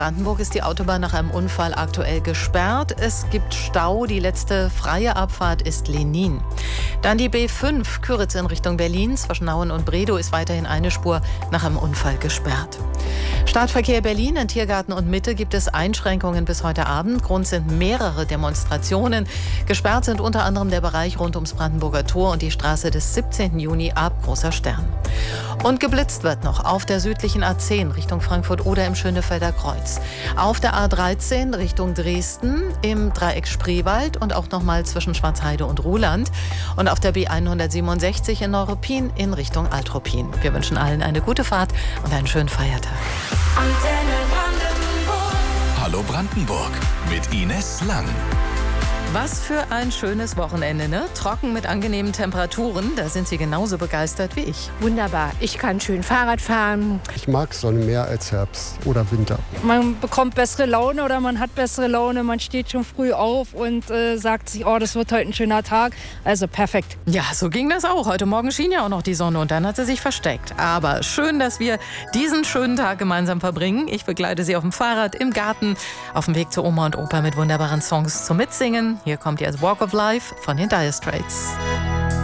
Brandenburg ist die Autobahn nach einem Unfall aktuell gesperrt. Es gibt Stau. Die letzte freie Abfahrt ist Lenin. Dann die B5 Kyritz in Richtung Berlin. Zwischen Nauen und Bredow ist weiterhin eine Spur nach einem Unfall gesperrt. Stadtverkehr Berlin, in Tiergarten und Mitte gibt es Einschränkungen bis heute Abend. Grund sind mehrere Demonstrationen. Gesperrt sind unter anderem der Bereich rund ums Brandenburger Tor und die Straße des 17. Juni ab Großer Stern. Und geblitzt wird noch auf der südlichen A10 Richtung Frankfurt oder im Schönefelder Kreuz. Auf der A13 Richtung Dresden im Dreieck Spreewald und auch nochmal zwischen Schwarzheide und Ruhland. Und auf der B167 in Neuruppin in Richtung Altruppin. Wir wünschen allen eine gute Fahrt und einen schönen Feiertag. Antenne Brandenburg. Hallo Brandenburg mit Ines Lang. Was für ein schönes Wochenende, ne? Trocken mit angenehmen Temperaturen. Da sind Sie genauso begeistert wie ich. Wunderbar. Ich kann schön Fahrrad fahren. Ich mag Sonne mehr als Herbst oder Winter. Man bekommt bessere Laune oder man hat bessere Laune. Man steht schon früh auf und sagt sich, oh, das wird heute ein schöner Tag. Also perfekt. Ja, so ging das auch. Heute Morgen schien ja auch noch die Sonne und dann hat sie sich versteckt. Aber schön, dass wir diesen schönen Tag gemeinsam verbringen. Ich begleite Sie auf dem Fahrrad, im Garten, auf dem Weg zu Oma und Opa mit wunderbaren Songs zum Mitsingen. Hier kommt jetzt Walk of Life von den Dire Straits.